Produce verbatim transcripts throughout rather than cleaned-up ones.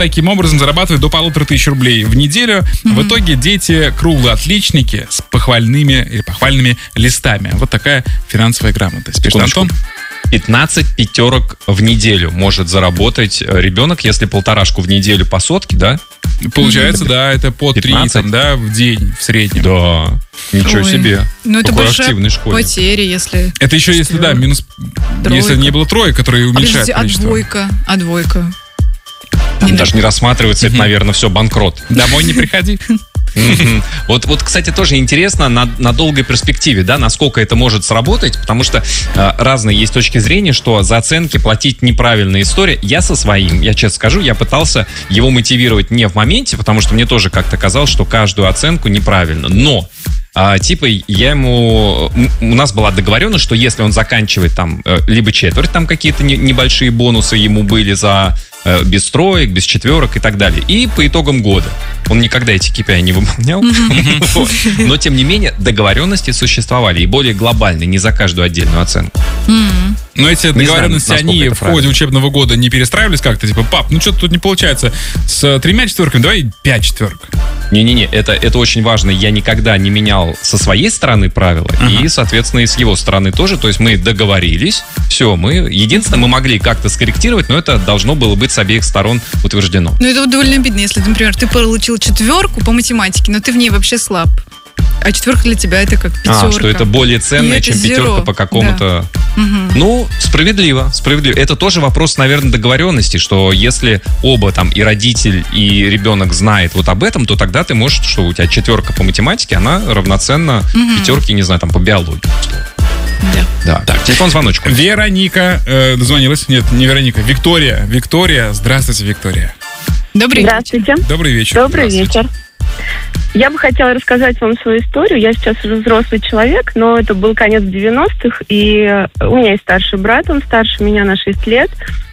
таким образом зарабатывает до полутора тысяч рублей в неделю. Mm-hmm. В итоге дети круглые отличники с похвальными или похвальными листами. Вот такая финансовая грамотность. Пишет Антон. пятнадцать пятерок в неделю может заработать ребенок, если полторашку в неделю по сотке, да? Получается, mm-hmm. да, это по три там, да, в день в среднем. Да, ничего Ой. себе. Ну это большая потеря, если... Это еще если, да, минус... Тройка. Если не было троек, которые уменьшают а количество. А двойка? А двойка? Не Даже не рассматривается, это, наверное, все банкрот. Домой не приходи. Mm-hmm. Вот, вот, кстати, тоже интересно на, на долгой перспективе, да, насколько это может сработать, потому что э, разные есть точки зрения, что за оценки платить неправильная история. Я со своим, я честно скажу, я пытался его мотивировать не в моменте, потому что мне тоже как-то казалось, что каждую оценку неправильно, но А, типа, я ему... У нас была договоренность, что если он заканчивает там либо четверть, там какие-то не, небольшие бонусы ему были за э, без троек, без четверок и так далее. И по итогам года. Он никогда эти кей пи ай не выполнял. Но, тем не менее, договоренности существовали. И более глобальные, не за каждую отдельную оценку. Но эти договоренности, они в ходе учебного года не перестраивались как-то? Типа, пап, ну что-то тут не получается. С тремя четверками давай пять четверок. Не-не-не, это, это очень важно. Я никогда не менял со своей стороны правила, ага. и, соответственно, и с его стороны тоже. То есть мы договорились, все, мы... Единственное, мы могли как-то скорректировать, но это должно было быть с обеих сторон утверждено. Ну, это довольно обидно, если, например, ты получил четверку по математике, но ты в ней вообще слаб. А четверка для тебя это как пятерка. А, что это более ценное, чем zero. Пятерка по какому-то... Да. Угу. Ну, справедливо, справедливо. Это тоже вопрос, наверное, договоренности, что если оба там, и родитель, и ребенок знает вот об этом, то тогда ты можешь, что у тебя четверка по математике, она равноценна угу. пятерке, не знаю, там, по биологии. Да. Да. Так, телефон-звоночку. Вероника э, дозвонилась. Нет, не Вероника, Виктория. Виктория, здравствуйте, Виктория. Добрый Здравствуйте. вечер. Добрый вечер. Добрый вечер. Я бы хотела рассказать вам свою историю. Я сейчас уже взрослый человек, но это был конец девяностых, и у меня есть старший брат, он старше меня на шесть лет.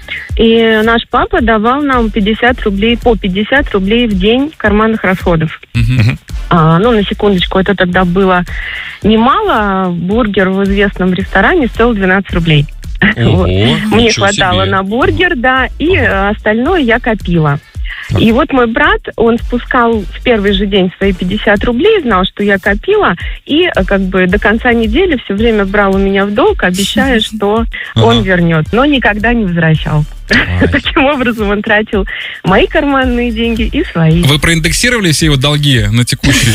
И наш папа давал нам пятьдесят рублей, по пятьдесят рублей в день карманных расходов. Uh-huh. А, ну, на секундочку, это тогда было немало. Бургер в известном ресторане стоил двенадцать рублей. Ого, вот. Мне хватало себе. на бургер, да, и остальное я копила. И вот мой брат, он спускал в первый же день свои пятьдесят рублей, знал, что я копила, и как бы до конца недели все время брал у меня в долг, обещая, что ага. он вернет, но никогда не возвращал. Таким образом он тратил мои карманные деньги и свои. Вы проиндексировали все его долги на текущие?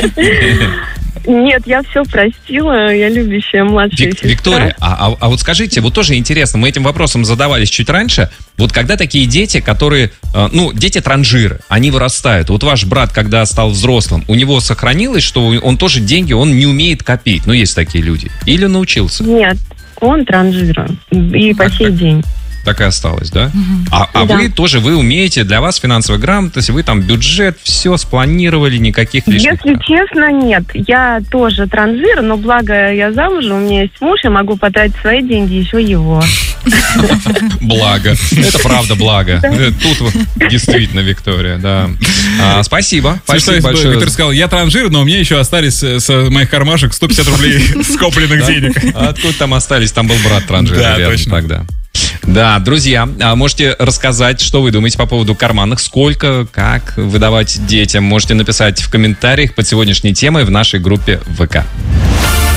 Нет, я все простила, я любящая младшая Вик, сестра. Виктория, а, а, а вот скажите, вот тоже интересно, мы этим вопросом задавались чуть раньше, вот когда такие дети, которые, э, ну, дети-транжиры, они вырастают, вот ваш брат, когда стал взрослым, у него сохранилось, что он тоже деньги, он не умеет копить, ну, есть такие люди, или научился? Нет, он транжир, и по сей день. Так и осталось, да? Угу. А, а да. вы тоже, вы умеете, для вас финансовая грамотность, вы там бюджет, все спланировали, никаких лишних... Если честно, нет. Я тоже транжир, но благо я замужем, у меня есть муж, я могу потратить свои деньги, еще его. Благо. Это правда благо. Тут действительно, Виктория, да. Спасибо. Спасибо большое. Виктор сказал, я транжир, но у меня еще остались с моих кармашек сто пятьдесят рублей скопленных денег. Откуда там остались? Там был брат транжира. Да, точно. Тогда. Да, друзья, можете рассказать, что вы думаете по поводу карманных, сколько, как выдавать детям. Можете написать в комментариях под сегодняшней темой в нашей группе ВК.